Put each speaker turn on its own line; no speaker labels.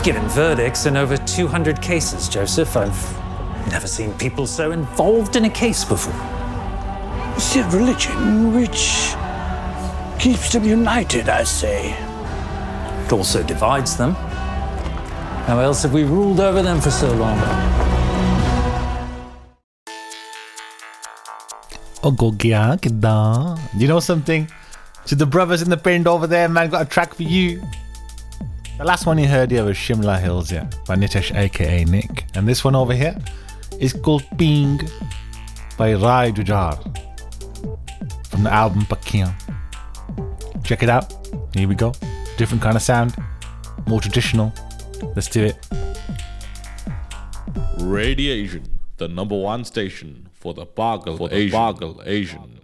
given verdicts in over 200 cases, Joseph. I've never seen people so involved in a case before.
It's a religion which keeps them united, I say.
It also divides them. How else have we ruled over them for so long?
Ogogia, kida. You know something? To the brothers in the pinned over there, man, got a track for you. The last one you heard here was Shimla Hills, yeah, by Nitesh, aka Nick. And this one over here is called Ping by Rai Jujar from the album Pakiyan. Check it out. Here we go. Different kind of sound, more traditional. Let's do it.
Radiation, the #1 station for the Bargal Asian.